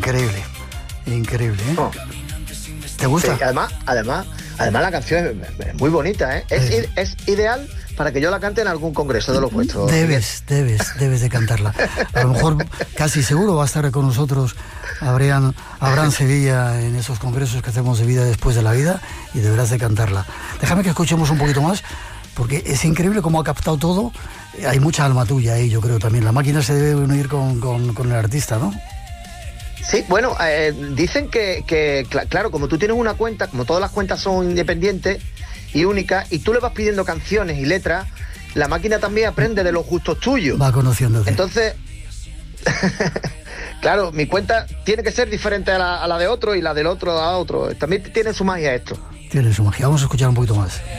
increíble, ¿eh? Oh. ¿Te gusta? Sí, además la canción es muy bonita, ¿eh? Es ideal para que yo la cante en algún congreso de los vuestros. Debes de cantarla. A lo mejor, casi seguro, va a estar con nosotros Abraham Sevilla en esos congresos que hacemos de vida después de la vida, y deberás de cantarla. Déjame que escuchemos un poquito más, porque es increíble cómo ha captado todo. Hay mucha alma tuya ahí, yo creo también. La máquina se debe unir con el artista, ¿no? Sí, bueno, dicen que, claro, como tú tienes una cuenta, como todas las cuentas son independientes y únicas, y tú le vas pidiendo canciones y letras, la máquina también aprende de los gustos tuyos. Va conociéndote. Entonces, claro, mi cuenta tiene que ser diferente a la de otro, y la del otro a otro. También tiene su magia esto. Tiene su magia. Vamos a escuchar un poquito más.